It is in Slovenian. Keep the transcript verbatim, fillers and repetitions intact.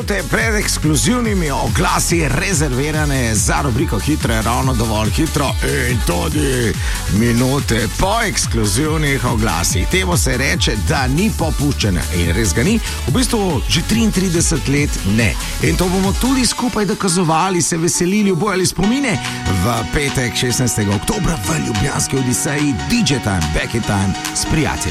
minute pred ekskluzivnimi oglasi rezervirane za rubriko Hitro je ravno dovolj hitro in tudi minute po ekskluzivnih oglasih. Temu se reče, da ni popuščene in res ga ni, v bistvu že triintrideset let ne. In to bomo tudi skupaj dokazovali, se veselili, obojali spomine v petek šestnajstega oktobra v ljubljanski Odiseji D J Time, Back in Time s prijatelji.